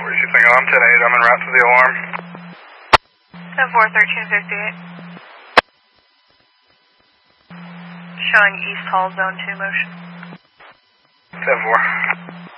Where is you thinking? I'm 10-8. I'm en route to the alarm. 10-4, 1358. Showing East Hall Zone 2 motion. 10-4.